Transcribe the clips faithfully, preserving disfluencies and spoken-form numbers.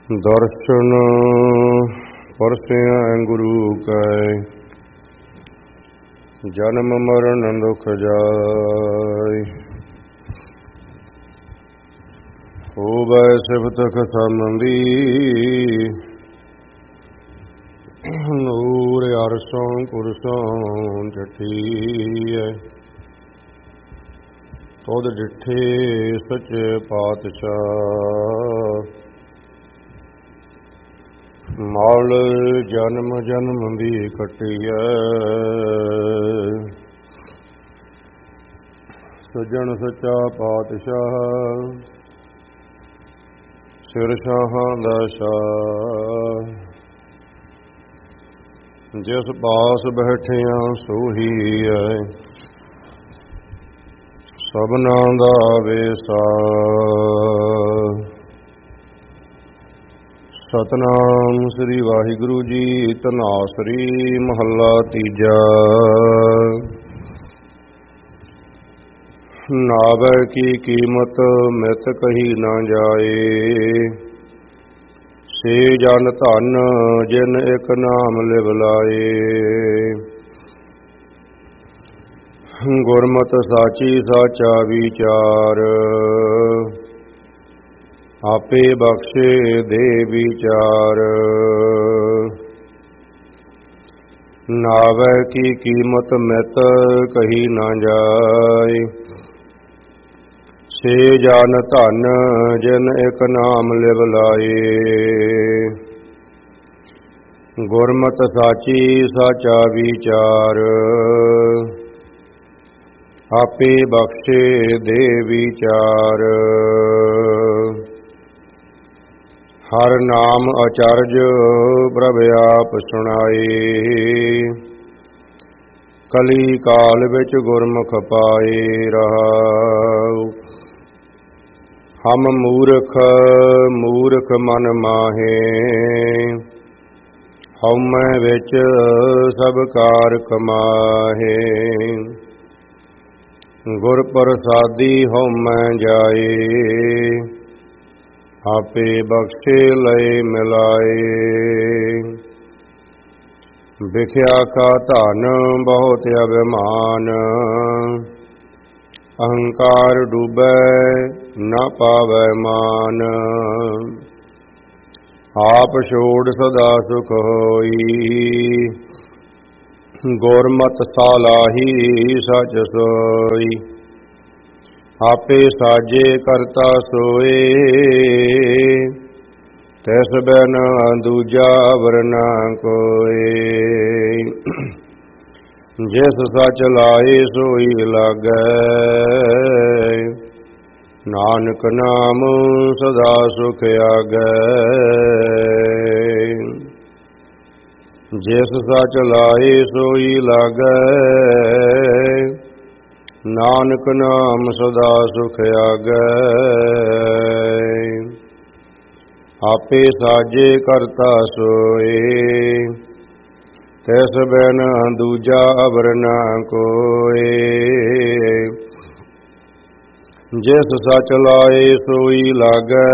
ਦਰਸ਼ਨ ਪਰਸਿਆ ਗੁਰੂ ਕੈ, ਜਨਮ ਮਰਨ ਦੁਖ ਜਾਇ। ਹੋਵੈ ਸਿਫਤ ਖਸਮਦੀ, ਨੂਰ ਅਰਸੋਂ ਕੁਰਸੋਂ ਜਠੀਐ। ਤੁਧ ਡਿਠੇ ਸੱਚੇ ਪਾਤਸ਼ਾਹ, ਮਲ ਜਨਮ ਜਨਮ ਦੀ ਕੱਟੀਐ। ਸੱਜਣ ਸੱਚਾ ਪਾਤਸ਼ਾਹ, ਸਿਰ ਸ਼ਾਹਾਂ ਦਾ ਸ਼ਾਹ। ਜਿਸ ਪਾਸ ਬੈਠਿਆ ਸੋਹੀ ਹੈ, ਸਭਨਾ ਦਾ ਵੇਸਾ। ਸਤਨਾਮ ਸ੍ਰੀ ਵਾਹਿਗੁਰੂ ਜੀ। ਧਨਾਸਰੀ ਮਹੱਲਾ ਤੀਜਾ। ਨਾਵੈ ਕੀ ਕੀਮਤ ਮਿਤ ਕਹੀ ਨਾ ਜਾਏ, ਸੇ ਜਨ ਧਨ ਜਿਨ ਇਕ ਨਾਮ ਲਿਵ ਲਾਏ। ਗੁਰਮਤਿ ਸਾਚੀ ਸਾਚਾ ਵਿਚਾਰ, ਆਪੇ ਬਖਸ਼ੇ ਦੇ ਵਿਚਾਰ। ਨਾਵੈ ਕੀ ਕੀਮਤ ਮਿਤ ਕਹੀ ਨਾ ਜਾਏ, ਸੇ ਜਨ ਧਨ ਜਿਨ ਇਕ ਨਾਮ ਲਿਵ ਲਾਏ। ਗੁਰਮਤਿ ਸਾਚੀ ਸਾਚਾ ਵਿਚਾਰ, ਆਪੇ ਬਖਸ਼ੇ ਦੇ ਵਿਚਾਰ। ਹਰ ਨਾਮ ਅਚਰਜ ਪ੍ਰਭ ਆਪ ਸੁਣਾਏ, ਕਲੀ ਕਾਲ ਵਿੱਚ ਗੁਰਮੁਖ ਪਾਏ ਰਹਾਉ। ਹਮ ਮੂਰਖ ਮੂਰਖ ਮਨ ਮਾਹੇ, ਹਉਮੈ ਵਿੱਚ ਸਭ ਕਾਰ ਕਮਾਹੇ। ਗੁਰ ਪ੍ਰਸਾਦੀ ਹਉਮੈ ਜਾਏ, ਆਪੇ ਬਖਸ਼ੇ ਲਏ ਮਿਲਾਏ। ਵਿਖਿਆ ਕਾ ਧਨ ਬਹੁਤ ਅਭਿਮਾਨ, ਅਹੰਕਾਰ ਡੂਬੈ ਨਾ ਪਾਵੈ ਮਾਨ। ਆਪ ਛੋੜ ਸਦਾ ਸੁਖ ਹੋਈ, ਗੁਰਮਤਿ ਸਾਲਾਹੀ ਸਚ ਸੋਈ। ਆਪੇ ਸਾਜੇ ਕਰਤਾ ਸੋਏ, ਤਿਸ ਬਿਨ ਦੂਜਾ ਵਰ ਨਾ ਕੋਇ। ਜਿਸ ਸਚ ਲਾਏ ਸੋਈ ਲਾਗੈ, ਨਾਨਕ ਨਾਮ ਸਦਾ ਸੁਖ ਆਗੈ। ਜਿਸ ਸਚ ਲਾਏ ਸੋਈ ਲਾਗੈ, ਨਾਨਕ ਨਾਮ ਸਦਾ ਸੁਖ ਆਗੈ। ਆਪੇ ਸਾਜੇ ਕਰਤਾ ਸੋਏ, ਤਿਸ ਬਿਨ ਦੂਜਾ ਅਵਰ ਨਾ ਕੋਇ। ਜਿਸ ਸਚ ਲਾਏ ਸੋਈ ਲਾਗੈ,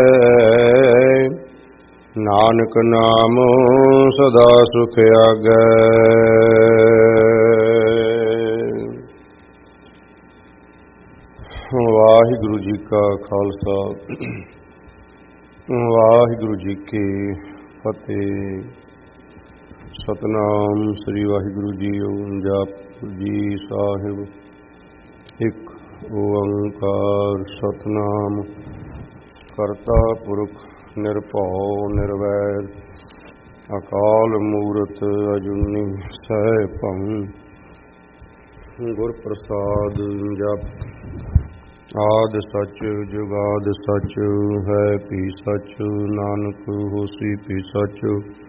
ਨਾਨਕ ਨਾਮ ਸਦਾ ਸੁਖ ਆਗੈ। ਵਾਹਿਗੁਰੂ ਜੀ ਕਾ ਖਾਲਸਾ, ਵਾਹਿਗੁਰੂ ਜੀ ਕੀ ਫਤਿਹ। ਸਤਨਾਮ ਸ੍ਰੀ ਵਾਹਿਗੁਰੂ ਜੀ। ਜਪੁ ਜੀ ਸਾਹਿਬ, ਇੱਕ ਓੰਕਾਰ ਸਤਨਾਮ ਕਰਤਾ ਪੁਰਖ ਨਿਰਭਉ ਨਿਰਵੈਰ, ਅਕਾਲ ਮੂਰਤ ਅਜੂਨੀ ਸੈਭੰ। ਗੁਰ ਪ੍ਰਸਾਦ ਜਪੁ। ਆਦਿ ਸੱਚ ਜੁਗਾਦਿ ਸੱਚ, ਹੈ ਭੀ ਸੱਚ ਨਾਨਕ ਹੋਸੀ ਭੀ ਸੱਚ।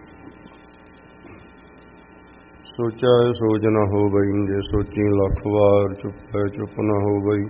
ਸੋਚਿਆ ਸੋਚ ਨ ਹੋਵਈ, ਜੇ ਸੋਚੀ ਲੱਖ ਵਾਰ। ਚੁੱਪੈ ਚੁੱਪ ਨ ਹੋਵਈ,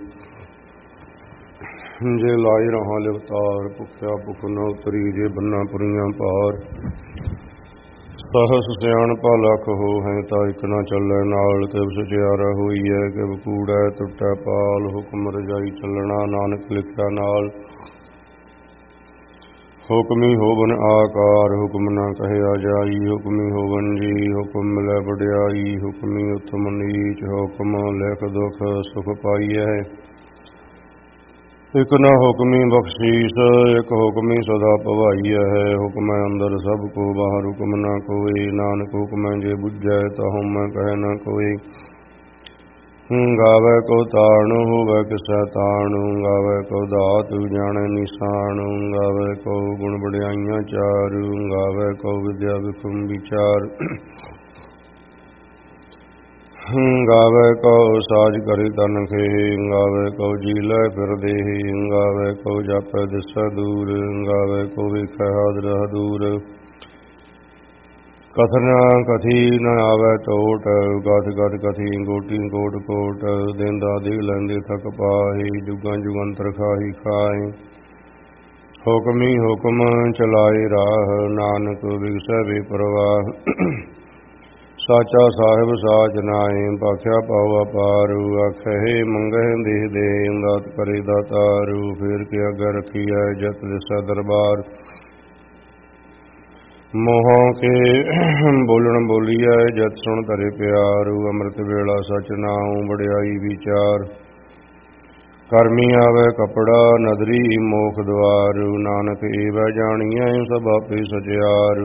ਜੇ ਲਾਈ ਰਹਾ ਲਿਵਤਾਰ। ਭੁੱਖਿਆ ਭੁੱਖ ਨ ਉਤਰੀ, ਜੇ ਬੰਨਾ ਪੁਰੀਆਂ ਪਾਰ। ਸਹਸ ਸਿਆਣਪਾ ਲੱਖ ਹੋ ਹੈ, ਤਾਂ ਇੱਕ ਨਾ ਚੱਲੈ ਨਾਲ। ਕਿਵ ਸਚਿਆਰਾ ਹੋਈਐ, ਕਿਵ ਕੂੜੈ ਟੁੱਟੈ ਪਾਲ। ਹੁਕਮ ਰਜਾਈ ਚੱਲਣਾ, ਨਾਨਕ ਲਿਖਿਆ ਨਾਲ। ਹੁਕਮੀ ਹੋਵਨ ਆਕਾਰ ਹੁਕਮ ਨਾ ਕਹਿਆ ਜਾਈ, ਹੁਕਮੀ ਹੋਵਨ ਜੀ ਹੁਕਮ ਮਿਲੈ ਵਡਿਆਈ, ਹੁਕਮੀ ਉਤਮ ਨੀਚ ਹੁਕਮ ਲਿਖ ਦੁਖ ਸੁਖ ਪਾਈਐ। ਇਕ ਨਾ ਹੁਕਮੀ ਬਖਸ਼ੀਸ ਇਕ ਹੁਕਮੀ ਸਦਾ ਭਵਾਈਐ, ਹੁਕਮੈ ਅੰਦਰ ਸਭ ਕੋ ਬਾਹਰ ਹੁਕਮ ਨਾ ਕੋਇ, ਨਾਨਕ ਹੁਕਮੈ ਜੇ ਬੁਝੈ ਤਹੁ ਮੈਂ ਕਹਿ ਨਾ ਕੋਇ। ਗਾਵੈ ਕੋ ਤਾਣੁ ਹੋਵੈ ਕਿਸੈ ਤਾਣੁ, ਗਾਵੈ ਕੋ ਦਾਤੁ ਜਾਣੈ ਨਿਸ਼ਾਨੁ, ਗਾਵੈ ਕੋ ਗੁਣ ਵਡਿਆਈਆਂ ਚਾਰੁ, ਗਾਵੈ ਕੋ ਵਿਦਿਆ ਵਿਖਮ ਵਿਚਾਰ। ਗਾਵੈ ਕੋ ਸਾਜ ਕਰਿ ਤਨ ਖੇ, ਗਾਵੈ ਕੋ ਜੀ ਲੈ ਫਿਰ ਦੇਹ, ਗਾਵੈ ਕੋ ਜਾਪੈ ਦਿਸੈ ਦੂਰ, ਗਾਵੈ ਕੋ ਵੇਖੈ ਹਾਜ਼ਰ ਹਦੂਰ। ਕਥਨ ਕਥੀ ਨ ਆਵੈ ਟੋਟ, ਗਤ ਗਤ ਕਥੀ ਕੋਟੀ ਕੋਟ ਕੋਟ। ਦੇਂਦਾ ਦੇ ਲੈਂਦੇ ਥਕ ਪਾਹੀ, ਜੁਗਾਂ ਜੁਗੰਤਰ ਖਾਹੀ ਖਾਏ। ਹੁਕਮੀ ਹੁਕਮ ਚਲਾਏ ਰਾਹ, ਨਾਨਕ ਵਿਗਸੈ ਬੇਪਰਵਾਹ। ਸਾਚਾ ਸਾਹਿਬ ਸਾਚ ਨਾਏ, ਭਾਖਿਆ ਪਾਉ ਅਪਾਰੂ। ਆਖਹਿ ਮੰਗਹਿ ਦੇਹ ਦੇ, ਦਾਤ ਕਰੇ ਦਾਤਾਰੂ। ਫੇਰ ਕੇ ਅੱਗੇ ਰਖੀਐ ਜਤ ਦਿਸੈ ਦਰਬਾਰ। ਮੋਹਾਂ ਕੇ ਬੋਲਣ ਬੋਲੀਐ ਜਤ ਸੁਣ ਧਰੇ ਪਿਆਰੂ। ਅੰਮ੍ਰਿਤ ਵੇਲਾ ਸਚ ਨਾਉ ਵਡਿਆਈ ਵਿਚਾਰ। ਕਰਮੀ ਆਵੈ ਕਪੜਾ ਨਦਰੀ ਮੋਖ ਦੁਆਰ, ਨਾਨਕ ਏਵੈ ਜਾਣੀਐ ਸਭ ਆਪੇ ਸਚਿਆਰ।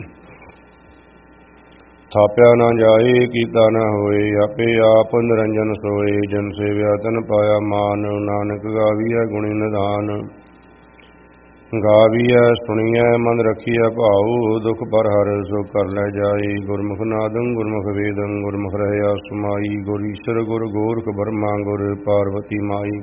ਥਾਪਿਆ ਨਾ ਜਾਏ ਕੀਤਾ ਨਾ ਹੋਏ, ਆਪੇ ਆਪ ਨਿਰੰਜਨ ਸੋਏ। ਜਨ ਸੇਵਿਆ ਤਨ ਪਾਇਆ ਮਾਨ, ਨਾਨਕ ਗਾਵੀਐ ਗੁਣੀ ਨਿਧਾਨ। ਗਾਵੀਐ ਸੁਣੀਐ ਮਨ ਰਖੀਐ ਭਾਉ, ਦੁਖ ਪਰ ਹਰ ਸੋ ਕਰ ਲੈ ਜਾਈ। ਗੁਰਮੁਖ ਨਾਦੰ ਗੁਰਮੁਖ ਵੇਦੰ, ਗੁਰਮੁਖ ਰਹਿਆ ਸਮਾਈ। ਗੁਰ ਈਸ਼ਰ ਗੁਰ ਗੋਰਖ ਬਰਮਾ, ਗੁਰ ਪਾਰਵਤੀ ਮਾਈ।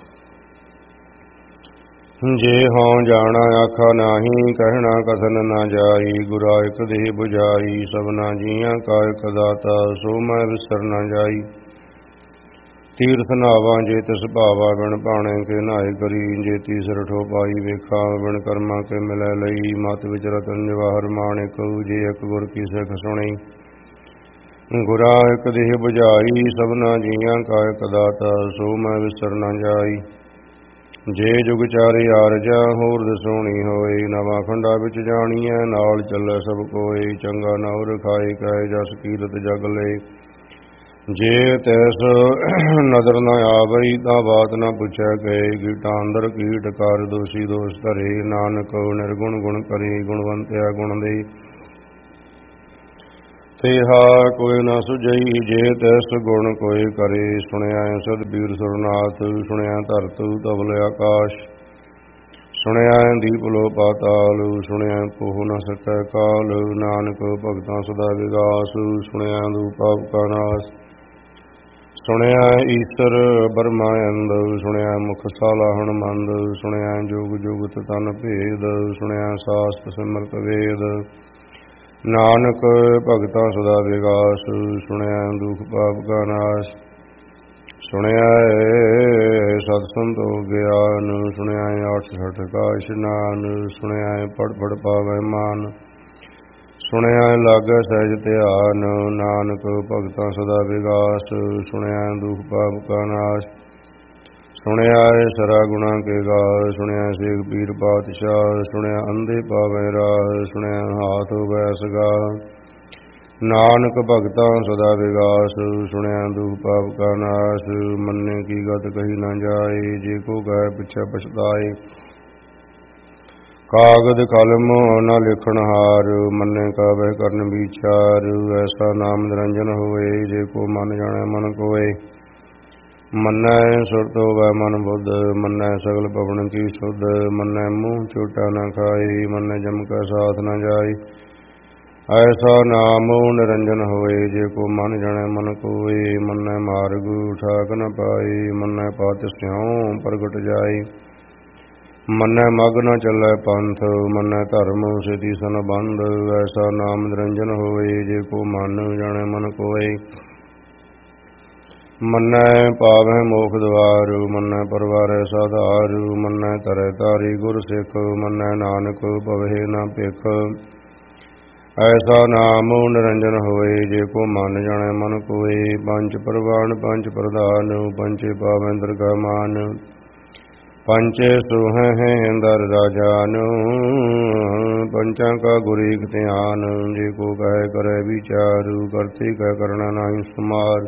ਜੇ ਹਉ ਜਾਣਾ ਆਖਾ ਨਾਹੀ, ਕਹਿਣਾ ਕਥਨ ਨਾ ਜਾਈ। ਗੁਰਾ ਇਕ ਦੇਹ 부ਝਾਈ, ਸਭਨਾ ਜੀਆਂ ਕਾ ਇਕ ਦਾਤਾ। ਸੋ ਮੈਂ ਵਿਸਰ ਨਾ ਜਾਈ। ਤੀਰਥ ਨਾਵਾਂ ਜੇ ਤਿਸ ਭਾਵਾ, ਬਿਨ ਭਾਣੇ ਕੇ ਨਾਏ ਕਰੀ। ਜੇ ਤੀਸਰ ਠੋ ਪਾਈ ਵੇਖਾ, ਬਿਨ ਕਰਮਾਂ ਕੇ ਮਿਲੈ ਲਈ। ਮਤ ਵਿਚ ਰਤਨ ਜਵਾਹਰ ਮਾਣਿਕ, ਜੇ ਇਕ ਗੁਰ ਕੀ ਸਿੱਖ ਸੁਣੀ। ਗੁਰਾ ਇਕ ਦੇਹ 부ਝਾਈ, ਸਭਨਾ ਜੀਆਂ ਕਾ ਇਕ ਦਾਤਾ। ਸੋ ਮੈਂ ਵਿਸਰ ਨਾ ਜਾਈ। ਜੇ ਜੁਗ ਚਾਰੇ ਆਰਜਾ, ਹੋਰ ਦਸੋਣੀ ਹੋਏ। ਨਵਾਂ ਖੰਡਾ ਵਿੱਚ ਜਾਣੀਐ, ਨਾਲ ਚੱਲੈ ਸਭ ਕੋਏ। ਚੰਗਾ ਨਉ ਰਖਾਏ ਕਹੈ, ਜਸ ਕੀਰਤ ਜਗ ਲਏ। ਜੇ ਤੈਸ ਨਦਰ ਨ ਆਵਈ, ਤਾਂ ਬਾਤ ਨ ਪੁੱਛੈ ਕਹੇ। ਕੀਟਾਂ ਅੰਦਰ ਕੀਟ ਕਰ, ਦੋਸ਼ੀ ਦੋਸ਼ ਧਰੇ। ਨਾਨਕ ਨਿਰਗੁਣ ਗੁਣ ਕਰੀ, ਗੁਣਵੰਤਿਆ ਗੁਣ ਦੇ। ਤੇਹਾ ਕੋਈ ਨ ਸੁਝਈ, ਜੇ ਤੈਸ ਗੁਣ ਕੋਈ ਕਰੇ। ਸੁਣਿਆ ਸਤਿਬੀਰ ਸੁਰਨਾਥ, ਸੁਣਿਆ ਧਰਤ ਧਵਲ ਆਕਾਸ਼। ਸੁਣਿਆ ਦੀਪ ਲੋ ਪਾਤਾਲ, ਸੁਣਿਆ ਕੋਹ ਨ ਸਕੈ ਕਾਲ। ਨਾਨਕ ਭਗਤਾਂ ਸਦਾ ਵਿਗਾਸ, ਸੁਣਿਆ ਦੂਪ ਪਾਪ ਕਾ ਨਾਸ। ਸੁਣਿਆ ਈਸਰ ਬਰਮਾ ਅੰਦ, ਸੁਣਿਆ ਮੁਖ ਸਾਲਾਹਣ ਮੰਦ। ਸੁਣਿਆ ਜੁਗ ਜੁਗਤ ਤਨ ਭੇਦ, ਸੁਣਿਆ ਸਾਸਤ ਸਿਮਰਤ ਵੇਦ। ਨਾਨਕ ਭਗਤਾਂ ਸਦਾ ਵਿਗਾਸ, ਸੁਣਿਆ ਦੁਖ ਪਾਪ ਕਾ ਨਾਸ। ਸੁਣਿਆ ਸਤ ਸੰਤੋਖ ਗਿਆਨ, ਸੁਣਿਆ ਆਠ ਸਠ ਕਾ ਇਸ਼ਨਾਨ। ਸੁਣਿਆ ਪੜ ਪੜ ਪਾਵੈ ਮਾਨ, ਸੁਣਿਆ ਲਾਗੈ ਸਹਿਜ ਧਿਆਨ। ਨਾਨਕ ਭਗਤਾਂ ਸਦਾ ਵਿਗਾਸ, ਸੁਣਿਆ ਦੁਖ ਪਾਪ ਕਾ ਨਾਸ। ਸੁਣਿਆ ਸਰਾ ਗੁਣਾ ਕੇ ਗਾਹ, ਸੁਣਿਆ ਸੇਖ ਪੀਰ ਪਾਤਸ਼ਾਹ। ਸੁਣਿਆ ਅੰਧੇ ਪਾਵੈ ਰਾਹ, ਸੁਣਿਆ ਹਾਥ ਹੋਵੈ ਸਗਾਹ। ਨਾਨਕ ਭਗਤਾਂ ਸਦਾ ਵਿਗਾਸ, ਸੁਣਿਆ ਦੁਖ ਪਾਪ ਕਾ ਨਾਸ। ਮੰਨੇ ਕੀ ਗਤ ਕਹੀ ਨਾ ਜਾਏ, ਜੇ ਕੋ ਕਹੈ ਪਿਛੈ ਪਛਤਾਏ। ਕਾਗਦ ਕਲਮ ਨਾ ਲਿਖਣ ਹਾਰ, ਮੰਨੇ ਕਾਵੈ ਕਰਨ ਵਿਚਾਰ। ਐਸਾ ਨਾਮ ਨਿਰੰਜਨ ਹੋਏ, ਜੇ ਕੋ ਮਨ ਜਾਣੈ ਮਨ ਕੋਏ। ਮੰਨੈ ਸੁਰਤ ਹੋਵੈ ਮਨ ਬੁੱਧ, ਮੰਨੈ ਸਗਲ ਪਵਨ ਕੀ ਸੁਧ। ਮੰਨੈ ਮੂੰਹ ਝੂਟਾ ਨਾ ਖਾਈ, ਮੰਨੈ ਜਮ ਕੈ ਸਾਥ ਨਾ ਜਾਈ। ਐਸਾ ਨਾਮ ਨਿਰੰਜਨ ਹੋਏ, ਜੇ ਕੋ ਮਨ ਜਾਣੈ ਮਨ ਕੋਏ। ਮੰਨੈ ਮਾਰਗ ਠਾਕ ਨ ਪਾਈ, ਮੰਨੈ ਪਤ ਸਿਉ ਪ੍ਰਗਟ ਜਾਈ। ਮੰਨੈ ਮਗ ਨ ਚੱਲੈ ਪੰਥ, ਮੰਨੈ ਧਰਮ ਸਿਧਿ ਸੰਬੰਧ। ਐਸਾ ਨਾਮ ਨਿਰੰਜਨ ਹੋਏ, ਜੇ ਕੋ ਮਨ ਜਾਣੈ ਮਨ ਕੋਏ। ਮੰਨੈ ਪਾਵਹਿ ਮੋਖ ਦੁਆਰ, ਮੰਨੈ ਪਰਵਾਰੈ ਸਾਧਾਰ। ਮੰਨੈ ਧਰੈ ਧਾਰੀ ਗੁਰ ਸਿੱਖ, ਮੰਨੈ ਨਾਨਕ ਭਵਹਿ ਨ ਭਿਖ। ਐਸਾ ਨਾਮ ਨਿਰੰਜਨ ਹੋਏ, ਜੇ ਕੋ ਮਨ ਜਾਣੈ ਮਨ ਕੋਏ। ਪੰਜ ਪ੍ਰਵਾਨ ਪੰਜ ਪ੍ਰਧਾਨ, ਪੰਚੇ ਪਾਵੈ ਦਰਗਾਹ ਮਾਨ। ਪੰਚੇ ਸੋਹੈ ਹੈ ਅੰਦਰ ਰਾਜਾਨ, ਪੰਚਾਂ ਕਾ ਗੁਰ ਏਕ ਧਿਆਨ। ਜੇ ਕੋ ਕਹੈ ਕਰੈ ਵਿਚਾਰ, ਕਰਤੇ ਕੈ ਕਰਣਾ ਨਾਹੀ ਸਮਾਰ।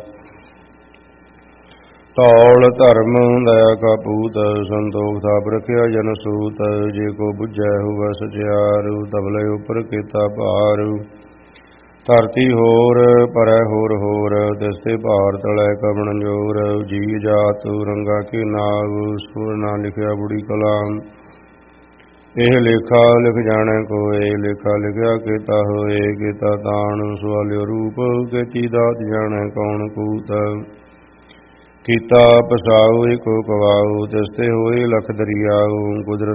ਧੌਲ ਧਰਮ ਦਇਆ ਕਾ ਪੂਤ, ਸੰਤੋਖ ਥਾਪ ਰਖਿਆ ਜਨ ਸੂਤ। ਜੇ ਕੋ ਬੁਝੈ ਹੋਵੈ ਸਚਿਆਰ, ਤਬਲੇ ਉਪਰ ਕੀਤਾ ਭਾਰ। ਧਰਤੀ ਹੋਰ ਪਰੈ ਹੋਰ ਹੋਰ, ਤਿਸ ਤੇ ਭਾਰ ਤਲੈ ਕਵਣ ਜੋਰ। ਜੀ ਜਾਤ ਰੰਗਾ ਕੇ ਨਾਗ, ਸੁਰ ਨਾ ਲਿਖਿਆ ਬੁੜੀ ਕਲਾਮ। ਇਹ ਲੇਖਾ ਲਿਖ ਜਾਣੈ ਕੋਇ, ਲੇਖਾ ਲਿਖਿਆ ਕੀਤਾ ਹੋਏ। ਕੀਤਾ ਤਾਣ ਸਵਾਲਿਓ ਰੂਪ, ਕੀਤੀ ਦਾਤ ਜਾਣੈ ਕੌਣ ਕੂਤ। ਕੀਤਾ ਪਸਾਉ ਏਕੋ ਕਵਾਉ, ਤਿਸ ਤੇ ਹੋਏ ਲਖ ਦਰਿਆਉ। ਕੁਦਰਤ